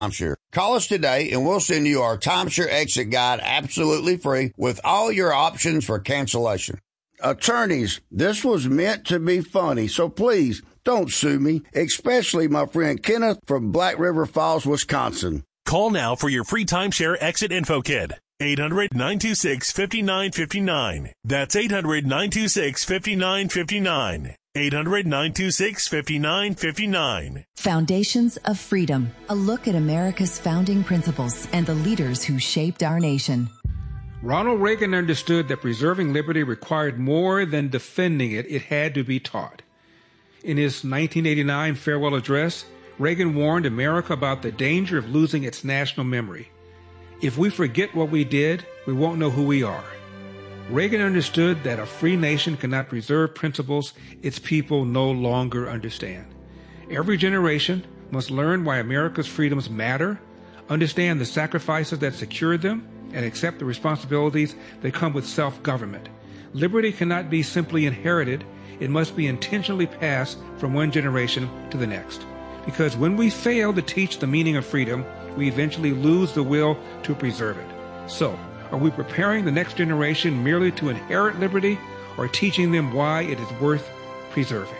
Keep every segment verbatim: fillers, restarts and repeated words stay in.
Timeshare. Call us today and we'll send you our timeshare exit guide absolutely free with all your options for cancellation. Attorneys, this was meant to be funny, so please don't sue me, especially my friend Kenneth from Black River Falls, Wisconsin. Call now for your free timeshare exit info kit. eight hundred, nine two six, five nine five nine. That's eight hundred, nine two six, five nine five nine. eight hundred, nine two six, five nine five nine. Foundations of Freedom, a look at America's founding principles and the leaders who shaped our nation. Ronald Reagan understood that preserving liberty required more than defending it. It had to be taught. In his nineteen eighty-nine farewell address, Reagan warned America about the danger of losing its national memory. If we forget what we did, we won't know who we are. Reagan understood that a free nation cannot preserve principles its people no longer understand. Every generation must learn why America's freedoms matter, understand the sacrifices that secured them, and accept the responsibilities that come with self-government. Liberty cannot be simply inherited. It must be intentionally passed from one generation to the next. Because when we fail to teach the meaning of freedom, we eventually lose the will to preserve it. So, are we preparing the next generation merely to inherit liberty, or teaching them why it is worth preserving?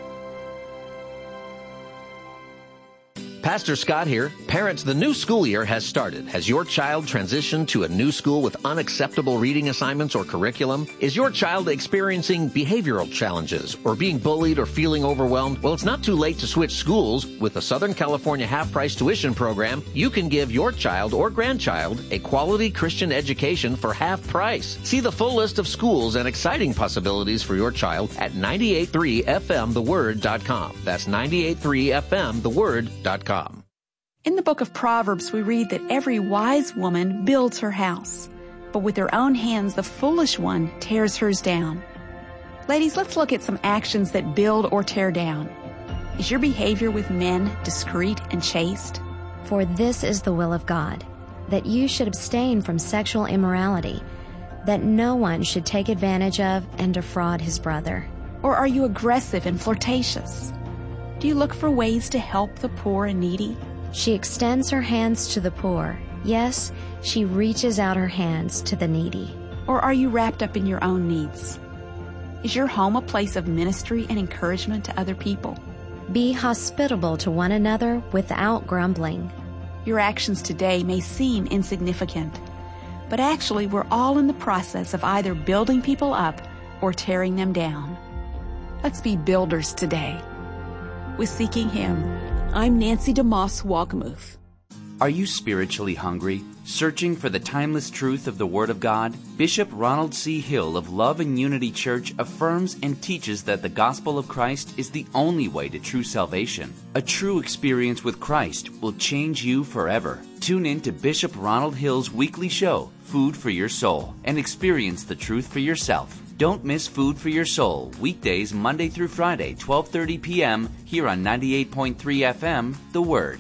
Pastor Scott here. Parents, the new school year has started. Has your child transitioned to a new school with unacceptable reading assignments or curriculum? Is your child experiencing behavioral challenges or being bullied or feeling overwhelmed? Well, it's not too late to switch schools. With the Southern California half-price tuition program, you can give your child or grandchild a quality Christian education for half price. See the full list of schools and exciting possibilities for your child at ninety-eight point three F M the word dot com. That's ninety-eight point three F M the word dot com. In the book of Proverbs, we read that every wise woman builds her house, but with her own hands, the foolish one tears hers down. Ladies, let's look at some actions that build or tear down. Is your behavior with men discreet and chaste? For this is the will of God, that you should abstain from sexual immorality, that no one should take advantage of and defraud his brother. Or are you aggressive and flirtatious? Do you look for ways to help the poor and needy? She extends her hands to the poor. Yes, she reaches out her hands to the needy. Or are you wrapped up in your own needs? Is your home a place of ministry and encouragement to other people? Be hospitable to one another without grumbling. Your actions today may seem insignificant, but actually we're all in the process of either building people up or tearing them down. Let's be builders today. With Seeking Him, I'm Nancy DeMoss Walkamuth. Are you spiritually hungry, searching for the timeless truth of the Word of God? Bishop Ronald C. Hill of Love and Unity Church affirms and teaches that the gospel of Christ is the only way to true salvation. A true experience with Christ will change you forever. Tune in to Bishop Ronald Hill's weekly show, Food for Your Soul, and experience the truth for yourself. Don't miss Food for Your Soul, weekdays Monday through Friday, twelve thirty p.m. here on ninety-eight point three F M, The Word.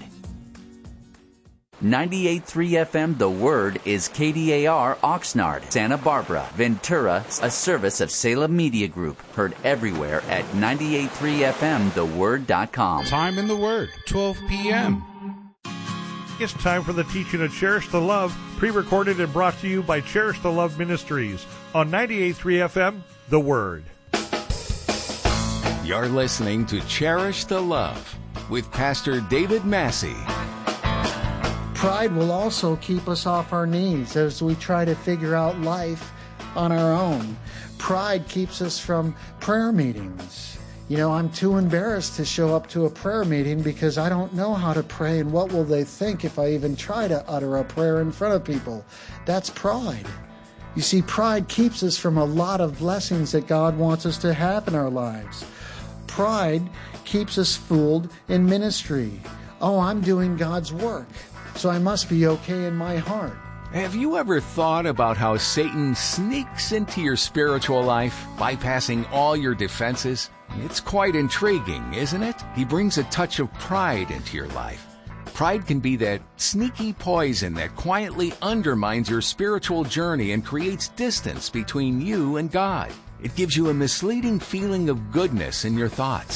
ninety-eight point three F M The Word is K D A R Oxnard, Santa Barbara, Ventura, a service of Salem Media Group. Heard everywhere at ninety-eight point three F M the word dot com. Time in the Word, twelve p.m. It's time for the teaching of Cherish the Love, pre-recorded and brought to you by Cherish the Love Ministries on ninety-eight point three F M, The Word. You're listening to Cherish the Love with Pastor David Massey. Pride will also keep us off our knees as we try to figure out life on our own. Pride keeps us from prayer meetings. You know, I'm too embarrassed to show up to a prayer meeting because I don't know how to pray, and what will they think if I even try to utter a prayer in front of people? That's pride. You see, pride keeps us from a lot of blessings that God wants us to have in our lives. Pride keeps us fooled in ministry. Oh, I'm doing God's work, so I must be okay in my heart. Have you ever thought about how Satan sneaks into your spiritual life, bypassing all your defenses? It's quite intriguing, isn't it? He brings a touch of pride into your life. Pride can be that sneaky poison that quietly undermines your spiritual journey and creates distance between you and God. It gives you a misleading feeling of goodness in your thoughts.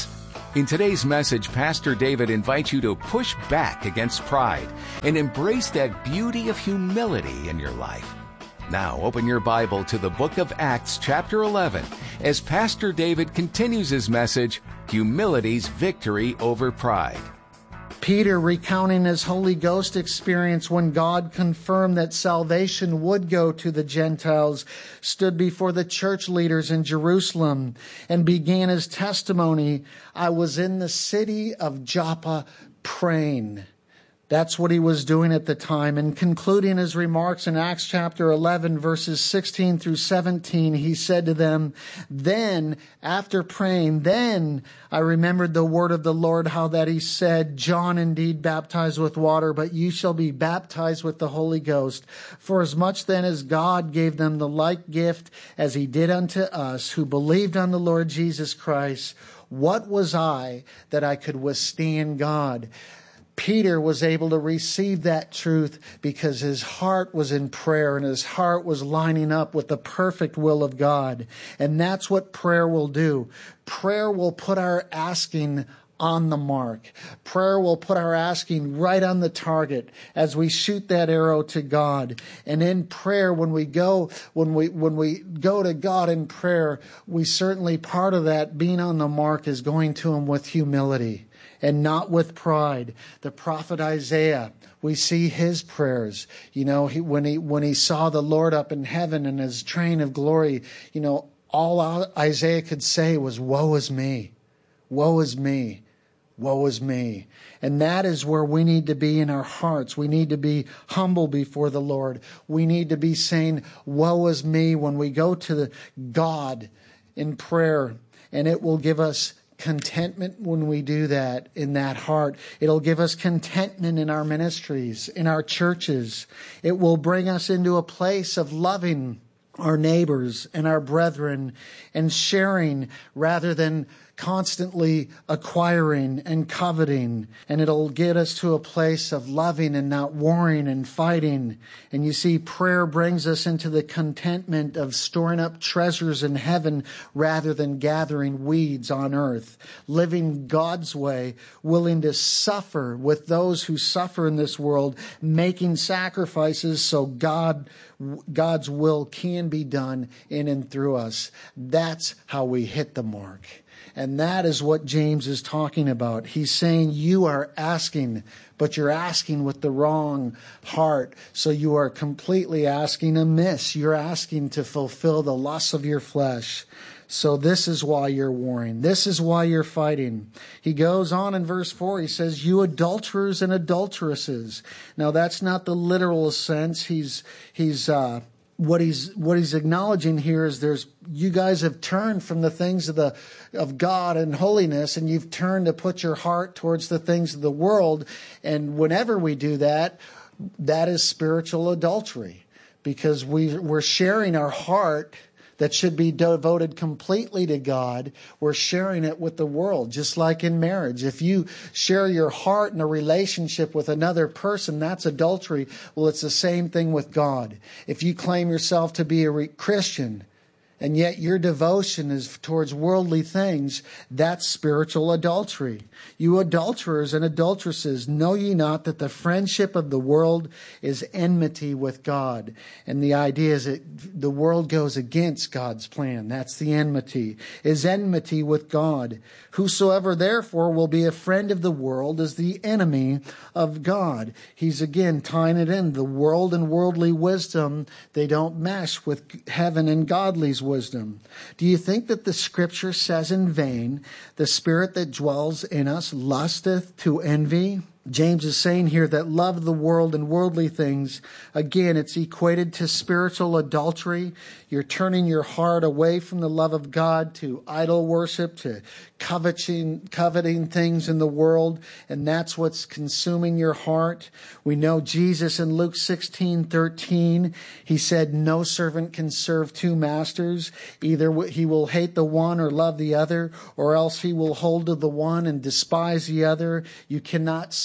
In today's message, Pastor David invites you to push back against pride and embrace that beauty of humility in your life. Now, open your Bible to the book of Acts, chapter eleven, as Pastor David continues his message, Humility's Victory Over Pride. Peter, recounting his Holy Ghost experience when God confirmed that salvation would go to the Gentiles, stood before the church leaders in Jerusalem and began his testimony. I was in the city of Joppa praying. That's what he was doing at the time. And concluding his remarks in Acts chapter eleven, verses sixteen through seventeen, he said to them, then, after praying, then I remembered the word of the Lord, how that he said, John indeed baptized with water, but you shall be baptized with the Holy Ghost. For as much then as God gave them the like gift as he did unto us, who believed on the Lord Jesus Christ, what was I that I could withstand God? Peter was able to receive that truth because his heart was in prayer and his heart was lining up with the perfect will of God. And that's what prayer will do. Prayer will put our asking on the mark. Prayer will put our asking right on the target as we shoot that arrow to God. And in prayer, when we go, when we, when we go to God in prayer, we certainly, part of that being on the mark is going to him with humility and not with pride. The prophet Isaiah, we see his prayers. You know, he, when he when he saw the Lord up in heaven in his train of glory, you know, all Isaiah could say was, woe is me, woe is me, woe is me. And that is where we need to be in our hearts. We need to be humble before the Lord. We need to be saying, woe is me, when we go to the God in prayer. And it will give us contentment when we do that in that heart. It'll give us contentment in our ministries, in our churches. It will bring us into a place of loving our neighbors and our brethren and sharing rather than constantly acquiring and coveting. And it'll get us to a place of loving and not warring and fighting. And you see, prayer brings us into the contentment of storing up treasures in heaven rather than gathering weeds on earth. Living God's way, willing to suffer with those who suffer in this world, making sacrifices so God God's will can be done in and through us. That's how we hit the mark. And that is what James is talking about. He's saying you are asking, but you're asking with the wrong heart. So you are completely asking amiss. You're asking to fulfill the lusts of your flesh. So this is why you're warring. This is why you're fighting. He goes on in verse four. He says, you adulterers and adulteresses. Now that's not the literal sense. He's, he's, uh, What he's what he's acknowledging here is there's you guys have turned from the things of the of God and holiness, and you've turned to put your heart towards the things of the world. And whenever we do that, that is spiritual adultery, because we we're sharing our heart that should be devoted completely to God. We're sharing it with the world, just like in marriage. If you share your heart in a relationship with another person, that's adultery. Well, it's the same thing with God. If you claim yourself to be a re- Christian, and yet your devotion is towards worldly things, that's spiritual adultery. You adulterers and adulteresses, know ye not that the friendship of the world is enmity with God? And the idea is that the world goes against God's plan. That's the enmity, is enmity with God. Whosoever therefore will be a friend of the world is the enemy of God. He's again tying it in. The world and worldly wisdom, they don't mesh with heaven and godly's wisdom. Wisdom. Do you think that the scripture says in vain, the spirit that dwells in us lusteth to envy? James is saying here that love of the world and worldly things, again, it's equated to spiritual adultery. You're turning your heart away from the love of God to idol worship, to coveting, coveting things in the world, and that's what's consuming your heart. We know Jesus in Luke sixteen thirteen, he said, no servant can serve two masters. Either he will hate the one or love the other, or else he will hold to the one and despise the other. You cannot serve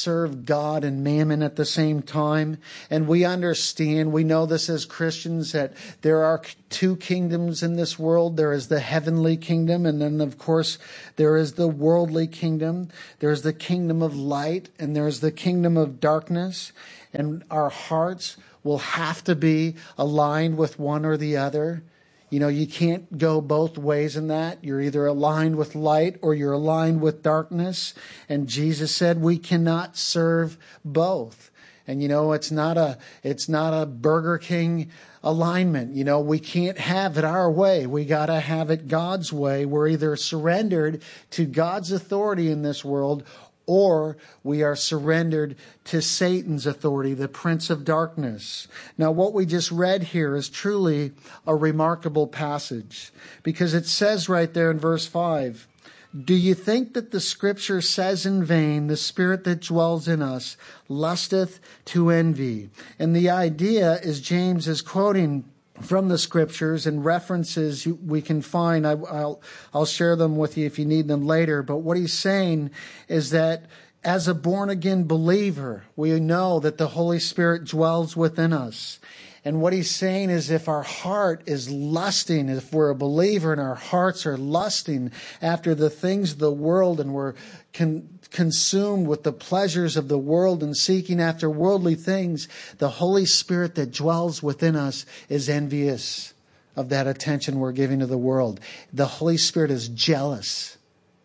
serve God and mammon at the same time. And we understand, we know this as Christians, that there are two kingdoms in this world. There is the heavenly kingdom, and then, of course, there is the worldly kingdom. There's the kingdom of light, and there's the kingdom of darkness. And our hearts will have to be aligned with one or the other. You know, you can't go both ways in that. You're either aligned with light or you're aligned with darkness. And Jesus said we cannot serve both. And, you know, it's not a, it's not a Burger King alignment. You know, we can't have it our way. We got to have it God's way. We're either surrendered to God's authority in this world, or we are surrendered to Satan's authority, the prince of darkness. Now, what we just read here is truly a remarkable passage, because it says right there in verse five, "Do you think that the scripture says in vain, the spirit that dwells in us lusteth to envy?" And the idea is James is quoting from the scriptures and references we can find. I, I'll, I'll share them with you if you need them later. But what he's saying is that as a born-again believer, we know that the Holy Spirit dwells within us. And what he's saying is if our heart is lusting, if we're a believer and our hearts are lusting after the things of the world, and we're con- consumed with the pleasures of the world and seeking after worldly things, the Holy Spirit that dwells within us is envious of that attention we're giving to the world. The Holy Spirit is jealous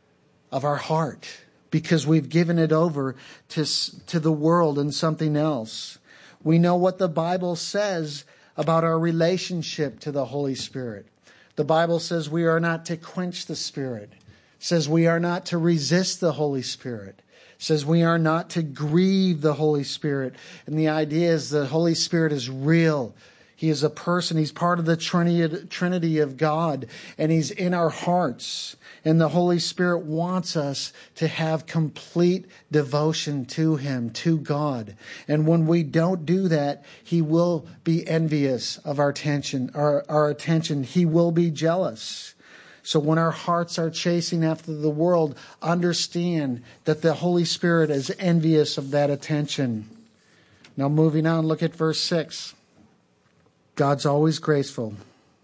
of our heart because we've given it over to, to the world and something else. We know what the Bible says about our relationship to the Holy Spirit. The Bible says we are not to quench the Spirit. It says we are not to resist the Holy Spirit. It says we are not to grieve the Holy Spirit. And the idea is the Holy Spirit is real. He is a person. He's part of the Trinity of God, and He's in our hearts. And the Holy Spirit wants us to have complete devotion to Him, to God. And when we don't do that, He will be envious of our attention, our, our attention. He will be jealous. So when our hearts are chasing after the world, understand that the Holy Spirit is envious of that attention. Now moving on, look at verse six. God's always graceful.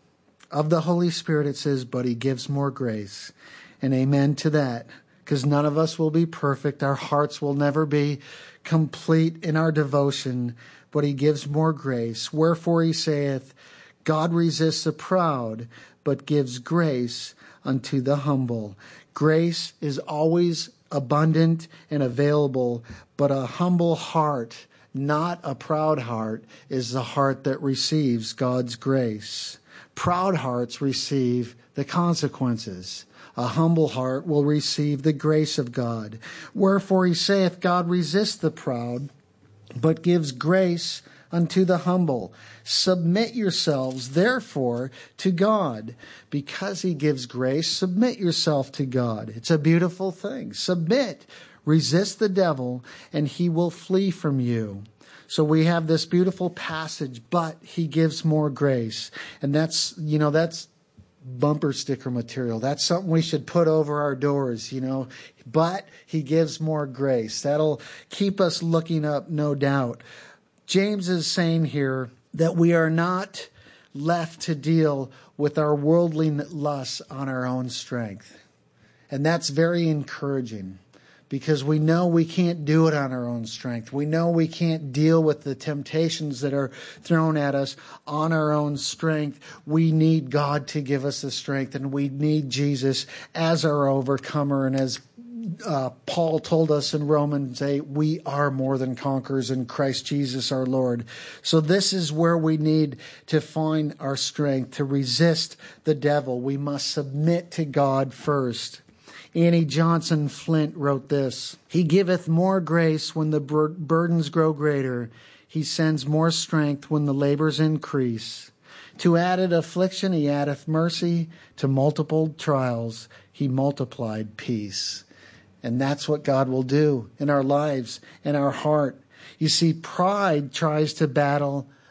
Of the Holy Spirit, it says, but He gives more grace. And amen to that. Because none of us will be perfect. Our hearts will never be complete in our devotion. But He gives more grace. Wherefore He saith, God resists the proud, but gives grace unto the humble. Grace is always abundant and available, but a humble heart, not a proud heart, is the heart that receives God's grace. Proud hearts receive the consequences. A humble heart will receive the grace of God. Wherefore He saith, God resists the proud, but gives grace unto the humble. Submit yourselves, therefore, to God. Because He gives grace, submit yourself to God. It's a beautiful thing. Submit. Resist the devil, and he will flee from you. So we have this beautiful passage, but He gives more grace. And that's, you know, that's bumper sticker material. That's something we should put over our doors, you know. But He gives more grace. That'll keep us looking up, no doubt. James is saying here that we are not left to deal with our worldly lusts on our own strength. And that's very encouraging. Because we know we can't do it on our own strength. We know we can't deal with the temptations that are thrown at us on our own strength. We need God to give us the strength, and we need Jesus as our overcomer. And as uh, Paul told us in Romans eight, we are more than conquerors in Christ Jesus our Lord. So this is where we need to find our strength, to resist the devil. We must submit to God first. Annie Johnson Flint wrote this: He giveth more grace when the bur- burdens grow greater. He sends more strength when the labors increase. To added affliction He addeth mercy. To multiple trials He multiplied peace. And that's what God will do in our lives, in our heart. You see, pride tries to battle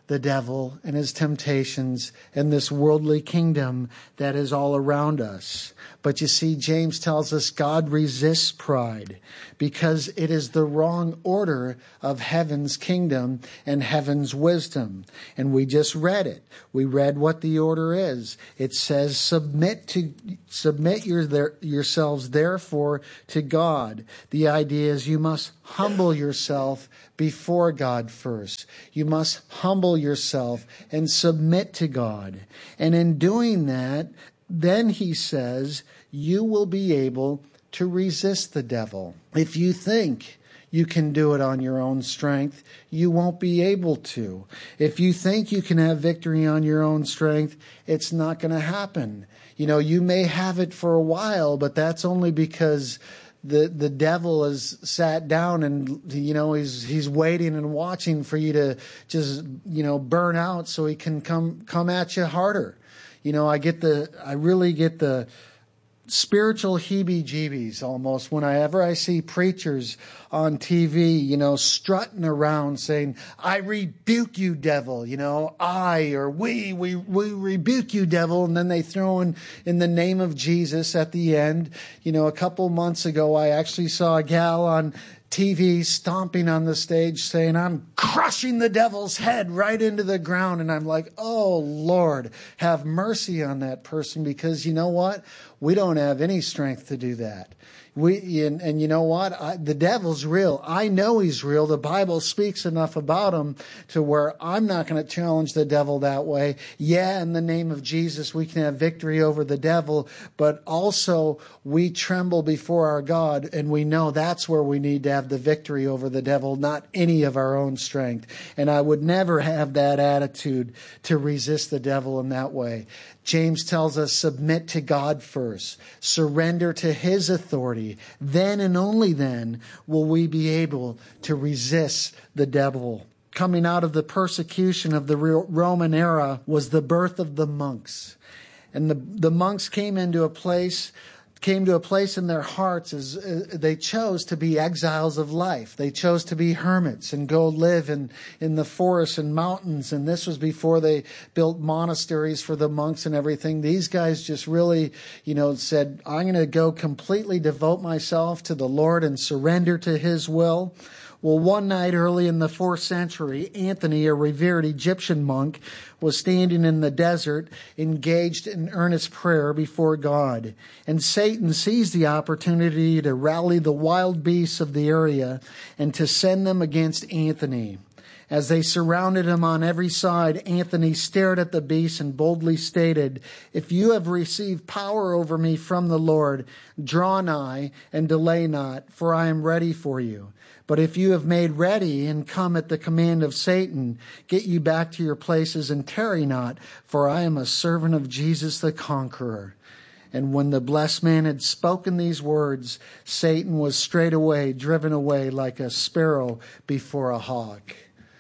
the devil and his temptations and this worldly kingdom that is all around us. But you see, James tells us God resists pride because it is the wrong order of heaven's kingdom and heaven's wisdom. And we just read it. We read what the order is. It says, submit to submit your, their, yourselves therefore to God. The idea is you must humble yourself before God first. You must humble yourself and submit to God. And in doing that, then he says, you will be able to resist the devil. If you think you can do it on your own strength, you won't be able to. If you think you can have victory on your own strength, it's not going to happen. You know, you may have it for a while, but that's only because the the devil has sat down and, you know, he's he's waiting and watching for you to just, you know, burn out so he can come come at you harder. You know, I get the, I really get the spiritual heebie-jeebies almost whenever I see preachers on T V, you know, strutting around saying, I rebuke you, devil, you know, I or we, we, we rebuke you, devil. And then they throw in, in the name of Jesus at the end. You know, a couple months ago, I actually saw a gal on T V stomping on the stage saying, I'm crushing the devil's head right into the ground. And I'm like, oh, Lord, have mercy on that person, because you know what? We don't have any strength to do that. We and, and you know what? I, the devil's real. I know he's real. The Bible speaks enough about him to where I'm not going to challenge the devil that way. Yeah, in the name of Jesus, we can have victory over the devil, but also we tremble before our God, and we know that's where we need to have the victory over the devil, not any of our own strength. And I would never have that attitude to resist the devil in that way. James tells us, submit to God first, surrender to his authority. Then and only then will we be able to resist the devil. Coming out of the persecution of the Roman era was the birth of the monks. And the, the monks came into a place came to a place in their hearts as uh, they chose to be exiles of life. They chose to be hermits and go live in, in the forests and mountains. And this was before they built monasteries for the monks and everything. These guys just really, you know, said, I'm going to go completely devote myself to the Lord and surrender to his will. Well, one night early in the fourth century, Anthony, a revered Egyptian monk, was standing in the desert, engaged in earnest prayer before God. And Satan seized the opportunity to rally the wild beasts of the area and to send them against Anthony. As they surrounded him on every side, Anthony stared at the beasts and boldly stated, if you have received power over me from the Lord, draw nigh and delay not, for I am ready for you. But if you have made ready and come at the command of Satan, get you back to your places and tarry not, for I am a servant of Jesus the conqueror. And when the blessed man had spoken these words, Satan was straightway driven away like a sparrow before a hawk.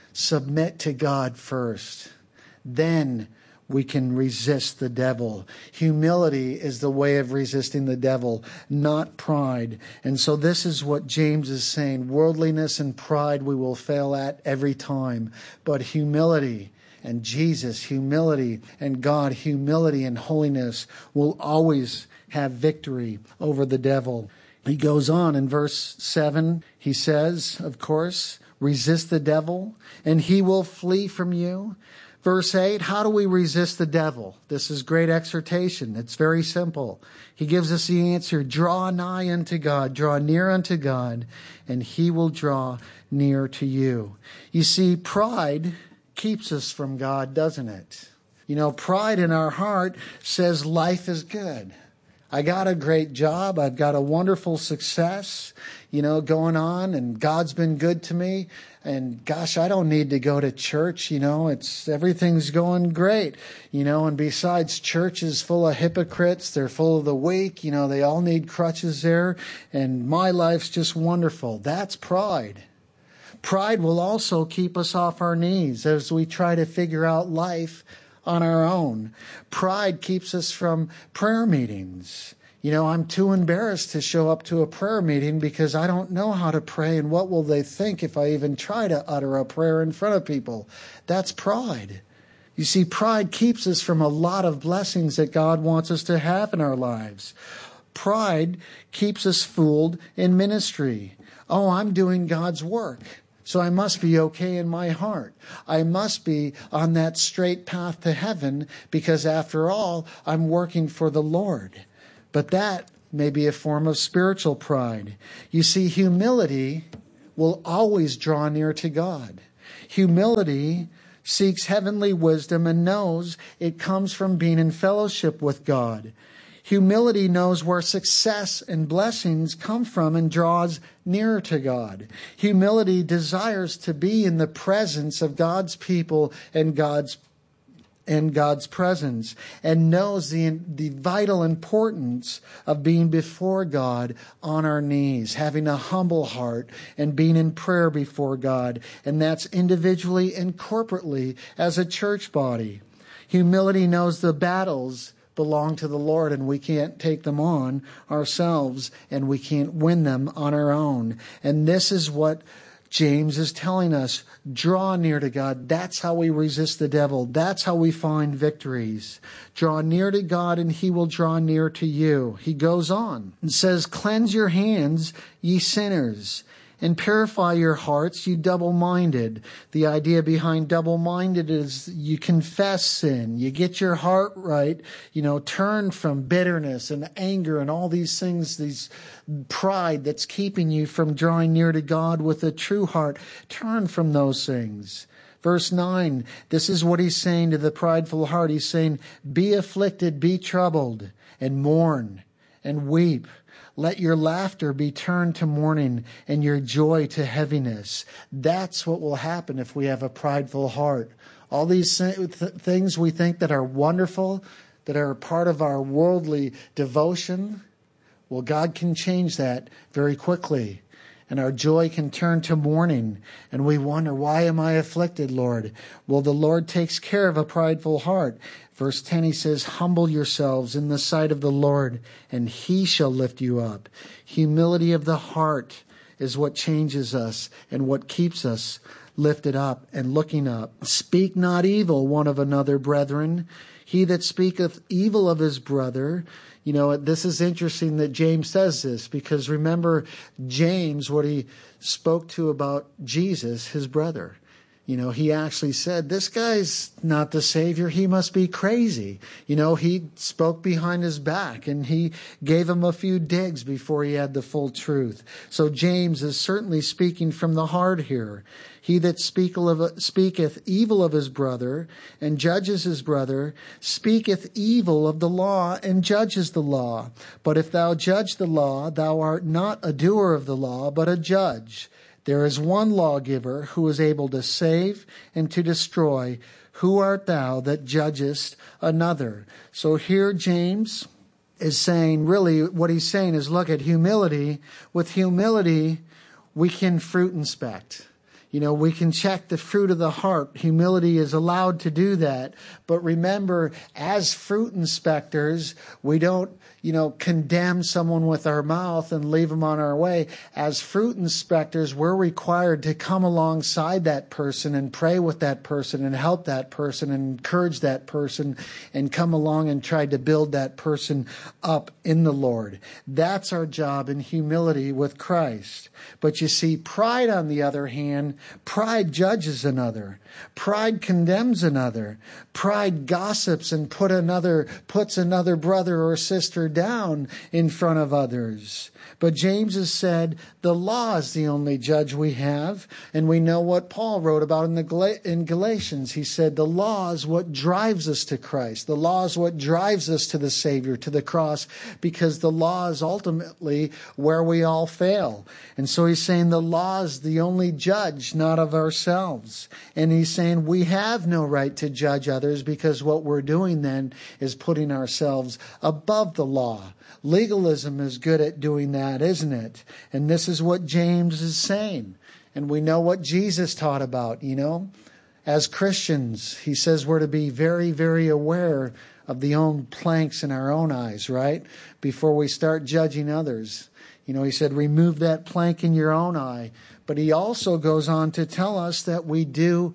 Submit to God first. Then we can resist the devil. Humility is the way of resisting the devil, not pride. And so this is what James is saying. Worldliness and pride we will fail at every time. But humility and Jesus, humility and God, humility and holiness will always have victory over the devil. He goes on in verse seven. He says, of course, resist the devil and he will flee from you. Verse eight, how do we resist the devil? This is great exhortation. It's very simple. He gives us the answer, draw nigh unto God, draw near unto God, and he will draw near to you. You see, pride keeps us from God, doesn't it? You know, pride in our heart says life is good. I got a great job. I've got a wonderful success, you know, going on, and God's been good to me. And gosh, I don't need to go to church, you know, it's everything's going great, you know, and besides, church is full of hypocrites. They're full of the weak, you know, they all need crutches there. And my life's just wonderful. That's pride. Pride will also keep us off our knees as we try to figure out life on our own. Pride keeps us from prayer meetings. You know, I'm too embarrassed to show up to a prayer meeting because I don't know how to pray, and what will they think if I even try to utter a prayer in front of people? That's pride. You see, pride keeps us from a lot of blessings that God wants us to have in our lives. Pride keeps us fooled in ministry. Oh, I'm doing God's work, so I must be okay in my heart. I must be on that straight path to heaven because, after all, I'm working for the Lord. But that may be a form of spiritual pride. You see, humility will always draw near to God. Humility seeks heavenly wisdom and knows it comes from being in fellowship with God. Humility knows where success and blessings come from and draws nearer to God. Humility desires to be in the presence of God's people and God's and God's presence, and knows the, the vital importance of being before God on our knees, having a humble heart and being in prayer before God. And that's individually and corporately as a church body. Humility knows the battles belong to the Lord, and we can't take them on ourselves, and we can't win them on our own. And this is what James is telling us. Draw near to God. That's how we resist the devil. That's how we find victories. Draw near to God and he will draw near to you. He goes on and says, cleanse your hands, ye sinners, and purify your hearts, you double-minded. The idea behind double-minded is you confess sin. You get your heart right. You know, turn from bitterness and anger and all these things, these pride that's keeping you from drawing near to God with a true heart. Turn from those things. Verse nine, this is what he's saying to the prideful heart. He's saying, be afflicted, be troubled, and mourn, and weep. Let your laughter be turned to mourning and your joy to heaviness. That's what will happen if we have a prideful heart. All these th- things we think that are wonderful, that are part of our worldly devotion, well, God can change that very quickly. And our joy can turn to mourning. And we wonder, why am I afflicted, Lord? Well, the Lord takes care of a prideful heart. Verse ten, he says, humble yourselves in the sight of the Lord, and he shall lift you up. Humility of the heart is what changes us and what keeps us lifted up and looking up. Speak not evil one of another, brethren. He that speaketh evil of his brother. You know, this is interesting that James says this, because remember James, what he spoke to about Jesus, his brother. You know, he actually said, this guy's not the Savior. He must be crazy. You know, he spoke behind his back and he gave him a few digs before he had the full truth. So James is certainly speaking from the heart here. He that speaketh evil of his brother and judges his brother speaketh evil of the law and judges the law. But if thou judge the law, thou art not a doer of the law, but a judge. There is one lawgiver who is able to save and to destroy. Who art thou that judgest another? So here James is saying, really what he's saying is, look at humility. With humility, we can fruit inspect. You know, we can check the fruit of the heart. Humility is allowed to do that. But remember, as fruit inspectors, we don't, you know, condemn someone with our mouth and leave them on our way. As fruit inspectors, we're required to come alongside that person and pray with that person and help that person and encourage that person and come along and try to build that person up in the Lord. That's our job in humility with Christ. But you see, pride, on the other hand, pride judges another. Pride condemns another. Pride gossips and put another, puts another brother or sister down in front of others. But James has said the law is the only judge we have. And we know what Paul wrote about in the Gal- in Galatians. He said the law is what drives us to Christ. The law is what drives us to the Savior, to the cross, because the law is ultimately where we all fail. And so he's saying the law is the only judge, not of ourselves. And he's saying we have no right to judge others, because what we're doing then is putting ourselves above the law. Legalism is good at doing that, isn't it? And this is what James is saying. And we know what Jesus taught about, you know. As Christians, he says we're to be very, very aware of the own planks in our own eyes, right? Before we start judging others. You know, he said, remove that plank in your own eye. But he also goes on to tell us that we do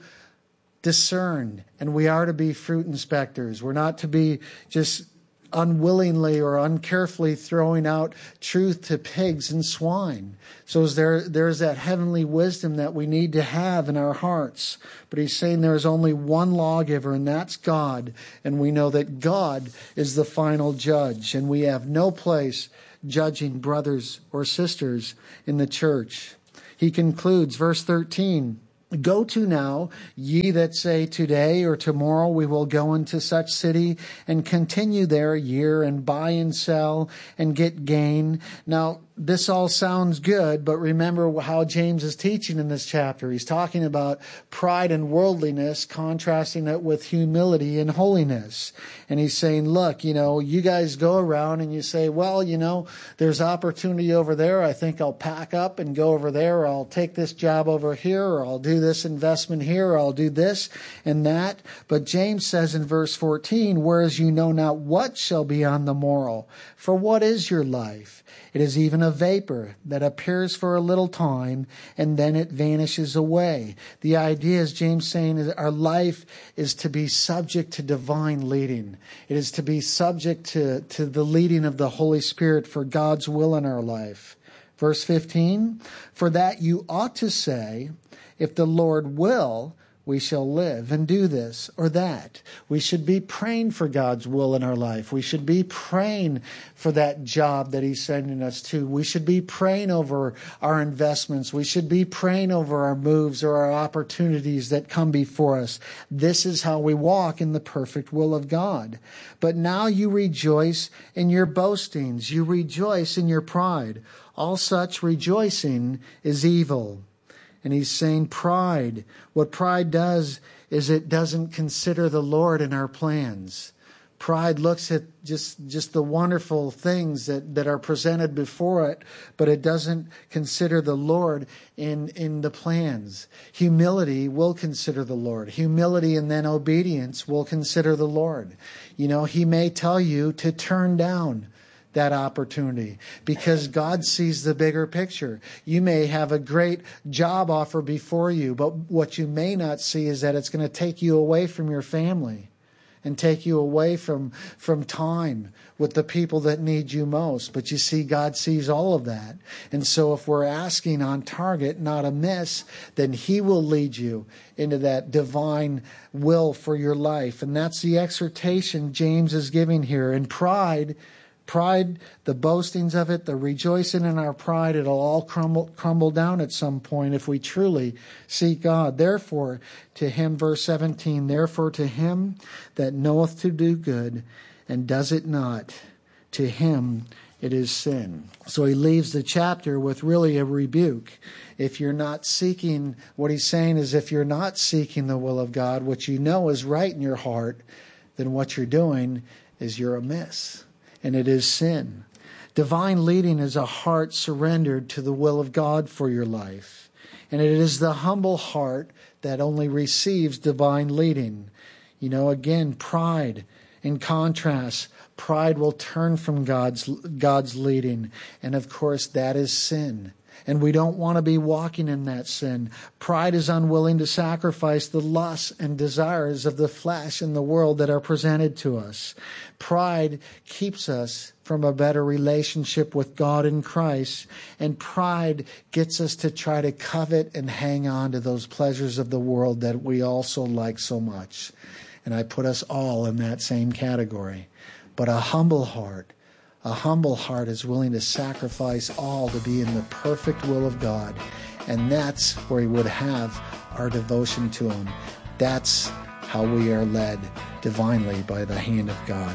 discern, and we are to be fruit inspectors. We're not to be just unwillingly or uncarefully throwing out truth to pigs and swine. So is there, there's that heavenly wisdom that we need to have in our hearts. But he's saying there is only one lawgiver, and that's God. And we know that God is the final judge, and we have no place judging brothers or sisters in the church. He concludes, verse thirteen, go to now, ye that say today or tomorrow we will go into such city and continue there a year and buy and sell and get gain. Now, this all sounds good, but remember how James is teaching in this chapter. He's talking about pride and worldliness, contrasting it with humility and holiness. And he's saying, look, you know, you guys go around and you say, well, you know, there's opportunity over there. I think I'll pack up and go over there, or I'll take this job over here, or I'll do this investment here, or I'll do this and that. But James says in verse fourteen, whereas you know not what shall be on the morrow. For what is your life? It is even a vapor that appears for a little time and then it vanishes away. The idea is, James saying, is our life is to be subject to divine leading. It is to be subject to, to the leading of the Holy Spirit for God's will in our life. Verse fifteen, for that you ought to say, if the Lord will, we shall live and do this or that. We should be praying for God's will in our life. We should be praying for that job that he's sending us to. We should be praying over our investments. We should be praying over our moves or our opportunities that come before us. This is how we walk in the perfect will of God. But now you rejoice in your boastings. You rejoice in your pride. All such rejoicing is evil. And he's saying pride. What pride does is it doesn't consider the Lord in our plans. Pride looks at just, just the wonderful things that, that are presented before it, but it doesn't consider the Lord in, in the plans. Humility will consider the Lord. Humility and then obedience will consider the Lord. You know, he may tell you to turn down that opportunity because God sees the bigger picture. You may have a great job offer before you, but what you may not see is that it's going to take you away from your family and take you away from, from time with the people that need you most. But you see, God sees all of that. And so if we're asking on target, not amiss, then he will lead you into that divine will for your life. And that's the exhortation James is giving here. And pride Pride, the boastings of it, the rejoicing in our pride, it'll all crumble, crumble down at some point if we truly seek God. Therefore, to him, verse seventeen, therefore to him that knoweth to do good and does it not, to him it is sin. So he leaves the chapter with really a rebuke. If you're not seeking, what he's saying is if you're not seeking the will of God, what you know is right in your heart, then what you're doing is you're amiss. And it is sin. Divine leading is a heart surrendered to the will of God for your life. And it is the humble heart that only receives divine leading. You know, again, pride. In contrast, pride will turn from God's, God's leading. And of course, that is sin. And we don't want to be walking in that sin. Pride is unwilling to sacrifice the lusts and desires of the flesh and the world that are presented to us. Pride keeps us from a better relationship with God in Christ. And pride gets us to try to covet and hang on to those pleasures of the world that we also like so much. And I put us all in that same category. But a humble heart, A humble heart is willing to sacrifice all to be in the perfect will of God. And that's where he would have our devotion to him. That's how we are led divinely by the hand of God.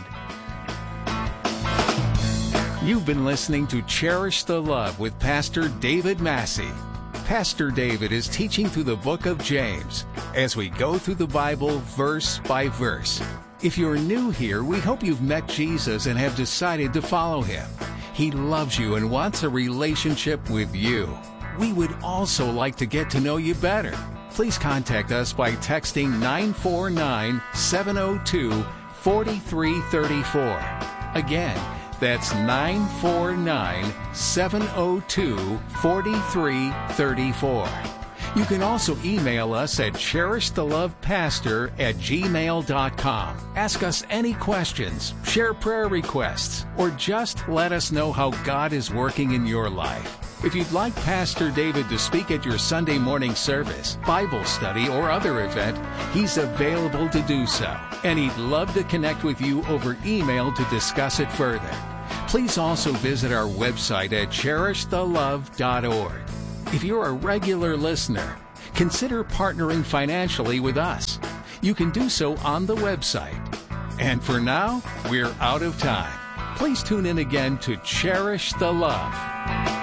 You've been listening to Cherish the Love with Pastor David Massey. Pastor David is teaching through the book of James as we go through the Bible verse by verse. If you're new here, we hope you've met Jesus and have decided to follow him. He loves you and wants a relationship with you. We would also like to get to know you better. please contact us by texting nine four nine, seven zero two, four three three four. Again, that's nine four nine, seven zero two, four three three four. You can also email us at cherish the love pastor at gmail dot com. Ask us any questions, share prayer requests, or just let us know how God is working in your life. If you'd like Pastor David to speak at your Sunday morning service, Bible study, or other event, he's available to do so. And he'd love to connect with you over email to discuss it further. Please also visit our website at cherish the love dot org. If you're a regular listener, consider partnering financially with us. You can do so on the website. And for now, we're out of time. Please tune in again to Cherish the Love.